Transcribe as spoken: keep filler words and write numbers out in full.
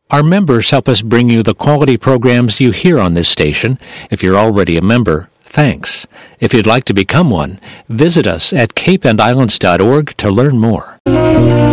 Our members help us bring you the quality programs you hear on this station. If you're already a member, thanks. If you'd like to become one, visit us at cape and islands dot org to learn more.